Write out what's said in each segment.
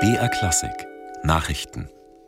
BR Klassik Nachrichten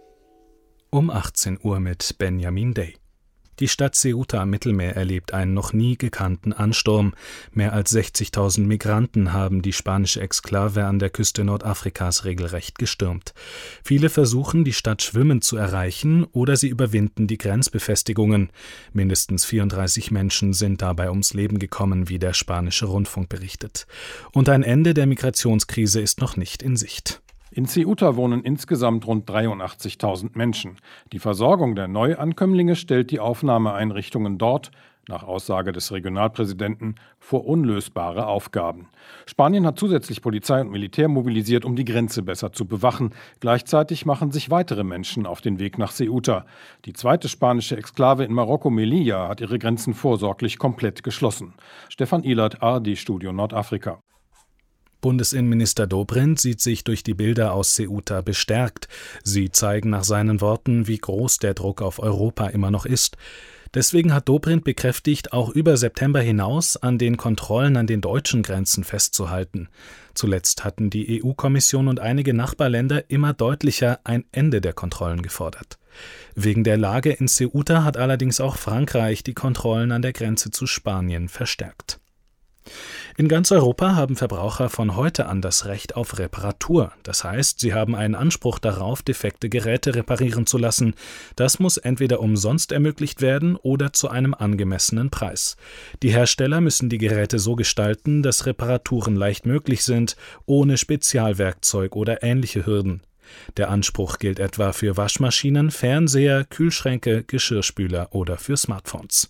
Um 18 Uhr mit Benjamin Day. Die Stadt Ceuta am Mittelmeer erlebt einen noch nie gekannten Ansturm. Mehr als 60.000 Migranten haben die spanische Exklave an der Küste Nordafrikas regelrecht gestürmt. Viele versuchen, die Stadt schwimmend zu erreichen, oder sie überwinden die Grenzbefestigungen. Mindestens 34 Menschen sind dabei ums Leben gekommen, wie der spanische Rundfunk berichtet. Und ein Ende der Migrationskrise ist noch nicht in Sicht. In Ceuta wohnen insgesamt rund 83.000 Menschen. Die Versorgung der Neuankömmlinge stellt die Aufnahmeeinrichtungen dort, nach Aussage des Regionalpräsidenten, vor unlösbare Aufgaben. Spanien hat zusätzlich Polizei und Militär mobilisiert, um die Grenze besser zu bewachen. Gleichzeitig machen sich weitere Menschen auf den Weg nach Ceuta. Die zweite spanische Exklave in Marokko, Melilla, hat ihre Grenzen vorsorglich komplett geschlossen. Stefan Ihlert, ARD Studio Nordafrika. Bundesinnenminister Dobrindt sieht sich durch die Bilder aus Ceuta bestärkt. Sie zeigen nach seinen Worten, wie groß der Druck auf Europa immer noch ist. Deswegen hat Dobrindt bekräftigt, auch über September hinaus an den Kontrollen an den deutschen Grenzen festzuhalten. Zuletzt hatten die EU-Kommission und einige Nachbarländer immer deutlicher ein Ende der Kontrollen gefordert. Wegen der Lage in Ceuta hat allerdings auch Frankreich die Kontrollen an der Grenze zu Spanien verstärkt. In ganz Europa haben Verbraucher von heute an das Recht auf Reparatur. Das heißt, sie haben einen Anspruch darauf, defekte Geräte reparieren zu lassen. Das muss entweder umsonst ermöglicht werden oder zu einem angemessenen Preis. Die Hersteller müssen die Geräte so gestalten, dass Reparaturen leicht möglich sind, ohne Spezialwerkzeug oder ähnliche Hürden. Der Anspruch gilt etwa für Waschmaschinen, Fernseher, Kühlschränke, Geschirrspüler oder für Smartphones.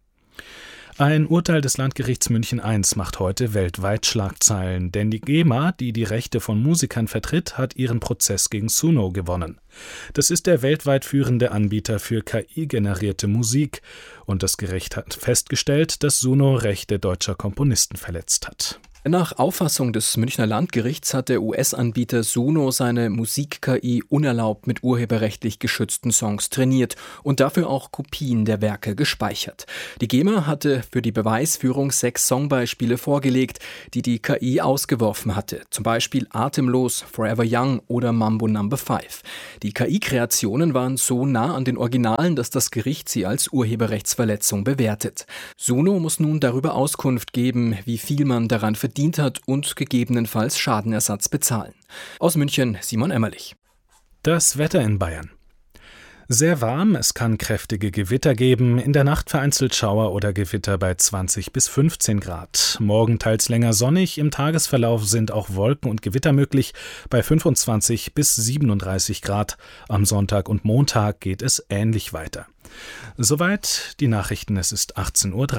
Ein Urteil des Landgerichts München I macht heute weltweit Schlagzeilen, denn die GEMA, die die Rechte von Musikern vertritt, hat ihren Prozess gegen Suno gewonnen. Das ist der weltweit führende Anbieter für KI-generierte Musik, und das Gericht hat festgestellt, dass Suno Rechte deutscher Komponisten verletzt hat. Nach Auffassung des Münchner Landgerichts hat der US-Anbieter Suno seine Musik-KI unerlaubt mit urheberrechtlich geschützten Songs trainiert und dafür auch Kopien der Werke gespeichert. Die GEMA hatte für die Beweisführung 6 Songbeispiele vorgelegt, die die KI ausgeworfen hatte. Zum Beispiel Atemlos, Forever Young oder Mambo No. 5. Die KI-Kreationen waren so nah an den Originalen, dass das Gericht sie als Urheberrechtsverletzung bewertet. Suno muss nun darüber Auskunft geben, wie viel man daran verdient hat und gegebenenfalls Schadenersatz bezahlen. Aus München, Simon Emmerlich. Das Wetter in Bayern. Sehr warm, es kann kräftige Gewitter geben, in der Nacht vereinzelt Schauer oder Gewitter bei 20 bis 15 Grad. Morgen teils länger sonnig, im Tagesverlauf sind auch Wolken und Gewitter möglich, bei 25 bis 37 Grad. Am Sonntag und Montag geht es ähnlich weiter. Soweit die Nachrichten, es ist 18:03 Uhr.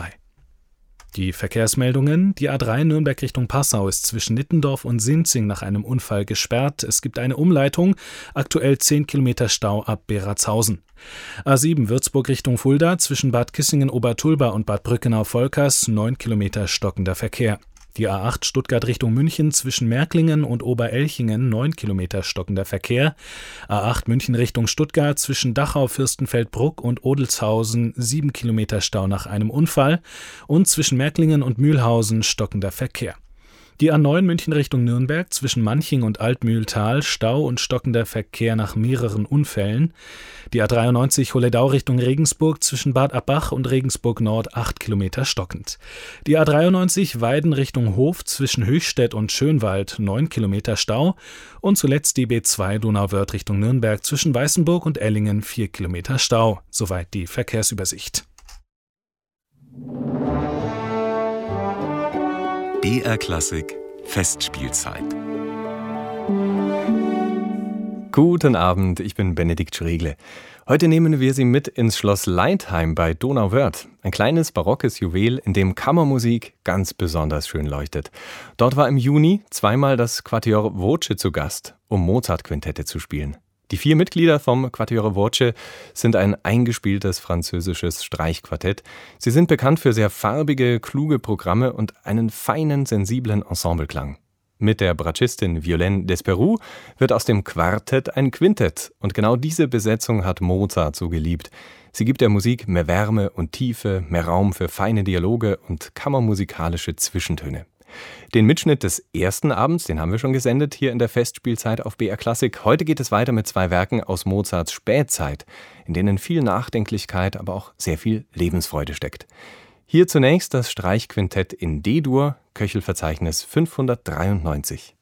Die Verkehrsmeldungen: Die A3 Nürnberg Richtung Passau ist zwischen Nittendorf und Sinzing nach einem Unfall gesperrt. Es gibt eine Umleitung, aktuell 10 Kilometer Stau ab Beratshausen. A7 Würzburg Richtung Fulda zwischen Bad Kissingen-Obertulba und Bad Brückenau-Volkers 9 Kilometer stockender Verkehr. Die A8 Stuttgart Richtung München zwischen Märklingen und Oberelchingen 9 Kilometer stockender Verkehr. A8 München Richtung Stuttgart zwischen Dachau, Fürstenfeldbruck und Odelshausen 7 Kilometer Stau nach einem Unfall und zwischen Märklingen und Mühlhausen stockender Verkehr. Die A9 München Richtung Nürnberg zwischen Manching und Altmühltal Stau und stockender Verkehr nach mehreren Unfällen. Die A93 Holledau Richtung Regensburg zwischen Bad Abbach und Regensburg Nord 8 Kilometer stockend. Die A93 Weiden Richtung Hof zwischen Höchstädt und Schönwald 9 Kilometer Stau. Und zuletzt die B2 Donauwörth Richtung Nürnberg zwischen Weißenburg und Ellingen 4 Kilometer Stau. Soweit die Verkehrsübersicht. BR Klassik Festspielzeit. Guten Abend, ich bin Benedikt Schregle. Heute nehmen wir Sie mit ins Schloss Leitheim bei Donauwörth. Ein kleines barockes Juwel, in dem Kammermusik ganz besonders schön leuchtet. Dort war im Juni zweimal das Quatuor Voce zu Gast, um Mozart-Quintette zu spielen. Die 4 Mitglieder vom Quatuor Voce sind ein eingespieltes französisches Streichquartett. Sie sind bekannt für sehr farbige, kluge Programme und einen feinen, sensiblen Ensembleklang. Mit der Bratschistin Violaine Desperou wird aus dem Quartett ein Quintett. Und genau diese Besetzung hat Mozart so geliebt. Sie gibt der Musik mehr Wärme und Tiefe, mehr Raum für feine Dialoge und kammermusikalische Zwischentöne. Den Mitschnitt des ersten Abends, den haben wir schon gesendet hier in der Festspielzeit auf BR Klassik. Heute geht es weiter mit 2 Werken aus Mozarts Spätzeit, in denen viel Nachdenklichkeit, aber auch sehr viel Lebensfreude steckt. Hier zunächst das Streichquintett in D-Dur, Köchelverzeichnis 593.